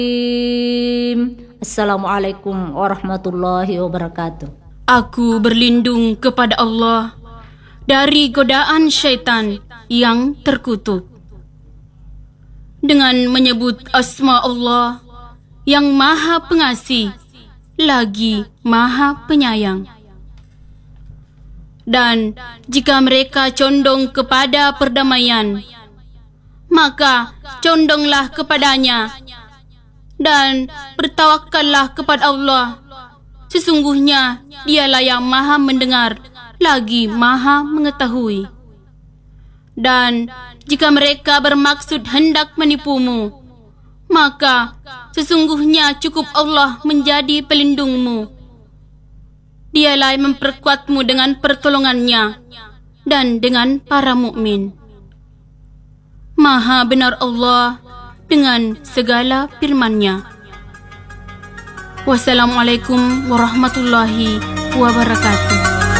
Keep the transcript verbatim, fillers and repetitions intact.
Assalamualaikum warahmatullahi wabarakatuh. Aku berlindung kepada Allah dari godaan syaitan yang terkutuk dengan menyebut asma Allah yang maha pengasih lagi maha penyayang. Dan jika mereka condong kepada perdamaian, maka condonglah kepadanya dan bertawakallah kepada Allah. Sesungguhnya dialah yang maha mendengar lagi maha mengetahui. Dan jika mereka bermaksud hendak menipumu, maka sesungguhnya cukup Allah menjadi pelindungmu. Dialah yang memperkuatmu dengan pertolongannya dan dengan para mukmin. Maha benar Allah dengan segala firman-Nya. Wassalamualaikum warahmatullahi wabarakatuh.